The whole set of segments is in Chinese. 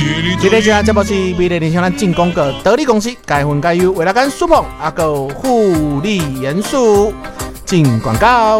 今日节目是美丽人生咱进广告，得力公司该分该优，为了跟苏鹏阿个护理元素进广告。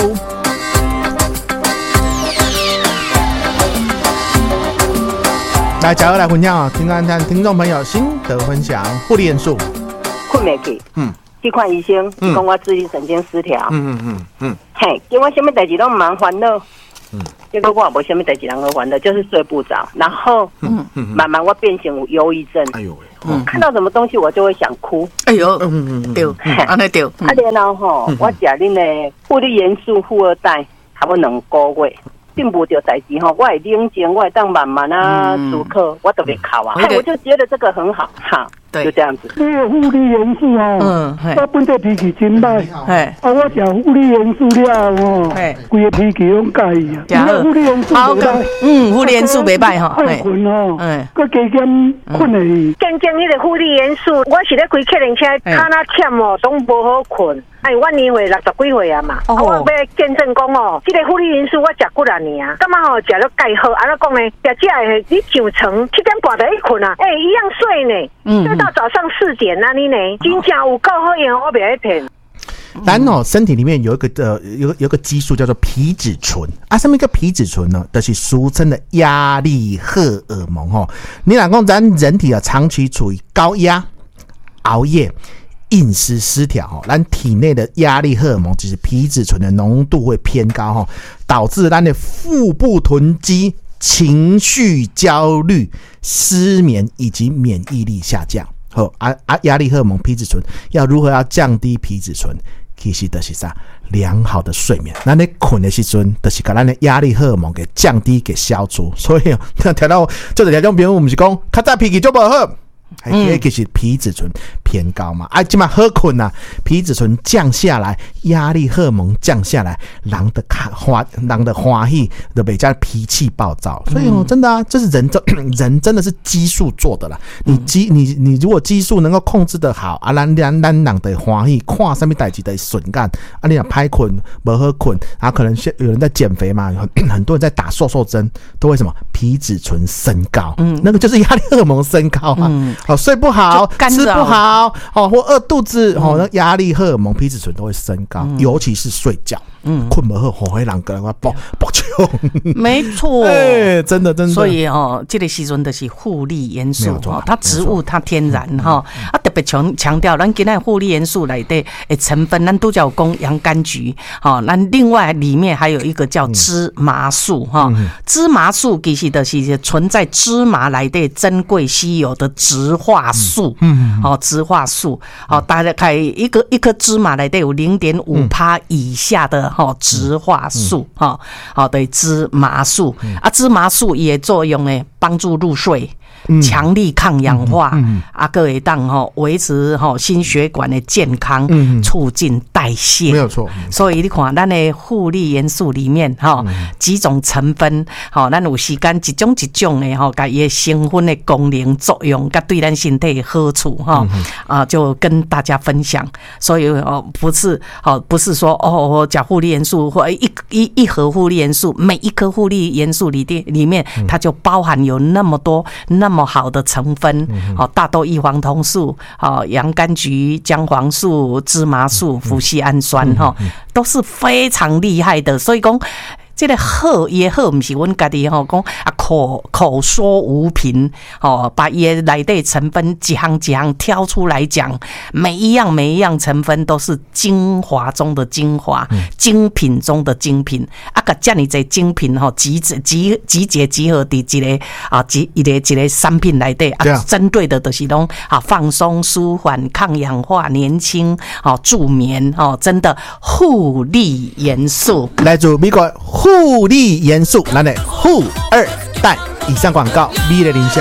来，加油来分享啊！听众朋友心得分享，护理元素。 困袂去，这款医生讲我自律神经失调，嘿，叫我什么代志都唔忙烦恼，结果我也无什么代志人好烦恼，就是睡不着，然后慢慢我变成有忧郁症，哎呦喂，看到什么东西我就会想哭， 哎呦，对，安尼对， 然后吼，我食恁的护理元素富二代，差不多2个月。并不着代志吼，我会冷静，我会当慢慢啊思考，我都袂哭啊。我就觉得这个很好，哈，就这样子。 这个护理元素哦，我本身脾气真歹，我食护理元素了吼，规个脾气拢改伊啊。护理元素袂歹， 护理元素袂歹吼， 爱困哦，佮加减困诶。 渐渐迄个护理元素，我是咧开客人车，脚那忝哦，拢无好困。我年岁60几岁啊嘛，我要见证讲哦，这个护理元素我食几啊年啊，感觉吼食了介好，安怎讲呢？食的你上床7点半就去困啊，一样睡呢，睡到早上4点那里呢，真正有够好用，我袂爱骗。 咱身体里面有一个激素叫做皮质醇啊，什么一个皮质醇呢？就是俗称的压力荷尔蒙吼。你若讲咱人体长期处于高压、熬夜、饮食失调，咱体内的压力荷尔蒙就是皮质醇的浓度会偏高，导致咱的腹部囤积、情绪焦虑、失眠以及免疫力下降。压力荷尔蒙皮质醇要如何要降低皮质醇？其实就是啥？良好的睡眠。咱咧困的时阵，就是把咱的压力荷尔蒙给降低、给消除。所以听到这个听众朋友，我们是讲，较早脾气就不好。其实皮质醇偏高嘛，现在好困啊，皮质醇降下来，压力荷尔蒙降下来，人的欢喜就比较脾气暴躁，所以真的啊，这是人真的是激素做的啦。你如果激素能够控制得好啊，咱人的欢喜，看什么代志的顺感啊，你若歹困不好困啊，可能有人在减肥嘛，很多人在打瘦针，都为什么皮质醇升高？那个就是压力荷尔蒙升高啊。睡不好，吃不好，或饿肚子，那压力荷尔蒙、皮质醇都会升高，尤其是睡觉。困不好，会让人家爆穷。 没错， 真的。 所以这个时阵就是护理元素，它植物它天然特别强调，咱今天护理元素内底的成分，咱都叫讲洋甘菊，咱另外里面还有一个叫芝麻素，芝麻素其实就是存在芝麻内底珍贵稀有的植化素，植化素，大概一颗芝麻内底有0.5% 以下的植化素，对，芝麻素啊，芝麻素也作用呢，帮助入睡。强力抗氧化，各会当维持心血管的健康，促进代谢， 没有错。 所以你看，咱的护理元素里面几种成分，咱有时间一种一种的甲伊的成分的功能作用，甲对咱身体的好处就跟大家分享。所以不是说我讲护理元素或一盒护理元素，每一颗护理元素里面它就包含有那么多那么好的成分，大豆异黄酮素、洋甘菊、姜黄素、芝麻素、脯系氨酸，都是非常厉害的。所以讲，这个好也好，不是阮家己讲口说无凭，把伊的内底成分一项一项挑出来讲，每一样成分都是精华中的精华，精品中的精品。甲这么多精品集结集合伫一个产品内底针对的就是拢放松、舒缓、抗氧化、年轻、助眠真的护理元素， 来自美国护理元素，咱的护2代。以上广告，美丽人生。